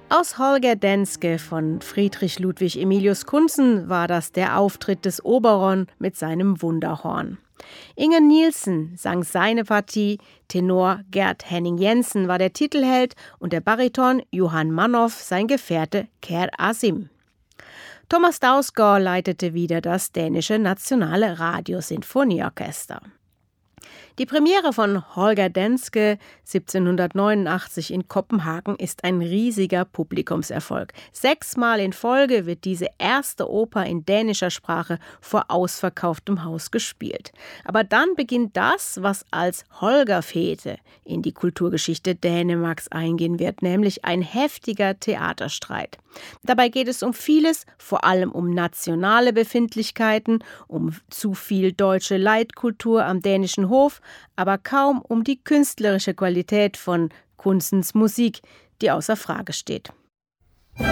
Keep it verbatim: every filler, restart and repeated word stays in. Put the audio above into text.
Aus Holger Danske von Friedrich Ludwig Emilius Kuntzen war das der Auftritt des Oberon mit seinem Wunderhorn. Inge Nielsen sang seine Partie, Tenor Gert Henning Jensen war der Titelheld und der Bariton Johan Mannoff sein Gefährte Ker Asim. Thomas Dausgaard leitete wieder das dänische Nationale Radiosinfonieorchester. Die Premiere von Holger Danske siebzehnhundertneunundachtzig in Kopenhagen ist ein riesiger Publikumserfolg. Sechsmal in Folge wird diese erste Oper in dänischer Sprache vor ausverkauftem Haus gespielt. Aber dann beginnt das, was als Holgerfete in die Kulturgeschichte Dänemarks eingehen wird, nämlich ein heftiger Theaterstreit. Dabei geht es um vieles, vor allem um nationale Befindlichkeiten, um zu viel deutsche Leitkultur am dänischen Hof, aber kaum um die künstlerische Qualität von Kunstens Musik, die außer Frage steht.